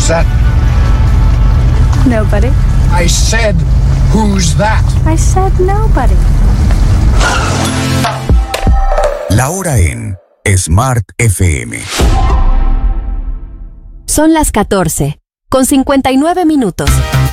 that? Nobody. I said, who's that? I said nobody. La hora en Smart FM. Son las 14:59 minutos.